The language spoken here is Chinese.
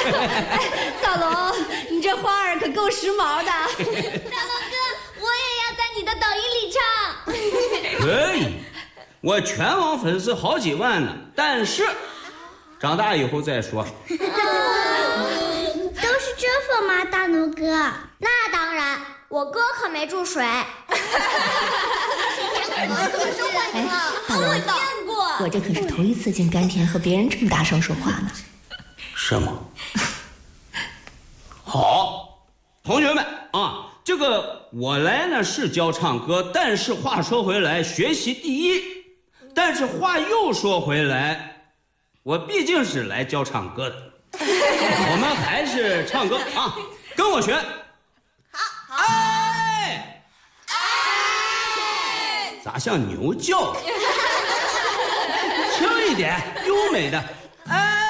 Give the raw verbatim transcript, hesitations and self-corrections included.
大龙，你这花儿可够时髦的。大龙哥，我也要在你的抖音里唱。 可以，我全网粉丝好几万呢，但是长大以后再说。 都是这份吗，大龙哥？那当然，我哥可没注水。 哎，大龙，我这可是头一次见甘甜和别人这么大声说话呢。 是吗？好，同学们啊，这个我来呢是教唱歌，但是话说回来，学习第一。但是话又说回来，我毕竟是来教唱歌的。我们还是唱歌啊，跟我学。好，哎哎，咋像牛叫？轻一点，优美的。